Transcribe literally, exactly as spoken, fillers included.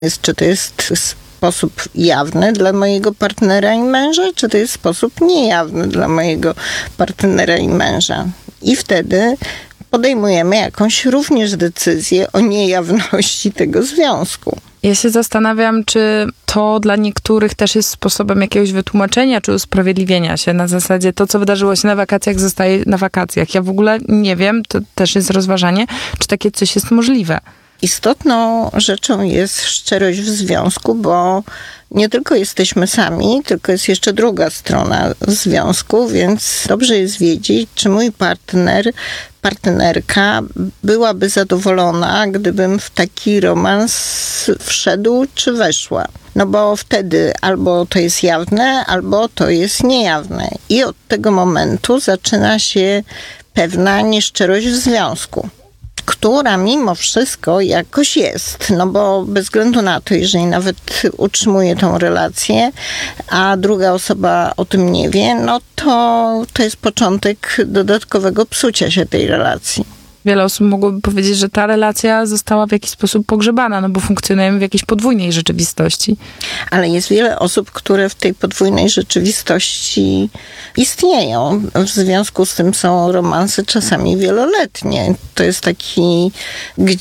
Jest, czy to jest sposób jawny dla mojego partnera i męża, czy to jest sposób niejawny dla mojego partnera i męża. I wtedy podejmujemy jakąś również decyzję o niejawności tego związku. Ja się zastanawiam, czy to dla niektórych też jest sposobem jakiegoś wytłumaczenia, czy usprawiedliwienia się. Na zasadzie to, co wydarzyło się na wakacjach, zostaje na wakacjach. Ja w ogóle nie wiem, to też jest rozważanie, czy takie coś jest możliwe. Istotną rzeczą jest szczerość w związku, bo nie tylko jesteśmy sami, tylko jest jeszcze druga strona związku, więc dobrze jest wiedzieć, czy mój partner, partnerka byłaby zadowolona, gdybym w taki romans wszedł czy weszła. No bo wtedy albo to jest jawne, albo to jest niejawne. I od tego momentu zaczyna się pewna nieszczerość w związku, która mimo wszystko jakoś jest, no bo bez względu na to, jeżeli nawet utrzymuje tą relację, a druga osoba o tym nie wie, no to to jest początek dodatkowego psucia się tej relacji. Wiele osób mogłoby powiedzieć, że ta relacja została w jakiś sposób pogrzebana, no bo funkcjonujemy w jakiejś podwójnej rzeczywistości. Ale jest wiele osób, które w tej podwójnej rzeczywistości istnieją. W związku z tym są romanse czasami wieloletnie. To jest taki, gdzie